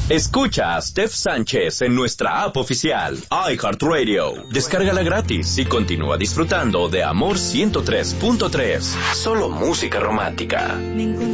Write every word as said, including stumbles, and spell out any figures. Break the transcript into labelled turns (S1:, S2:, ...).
S1: Escucha a Steph Sánchez en nuestra app oficial, iHeartRadio. Descárgala gratis y continúa disfrutando de Amor ciento tres punto tres. Solo música romántica.